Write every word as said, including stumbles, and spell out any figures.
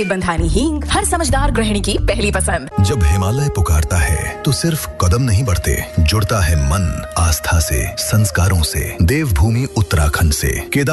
के बंधानी हींग हर समझदार गृहिणी की पहली पसंद। जब हिमालय पुकारता है तो सिर्फ कदम नहीं बढ़ते, जुड़ता है मन आस्था से, संस्कारों से। देवभूमि उत्तराखंड से केदार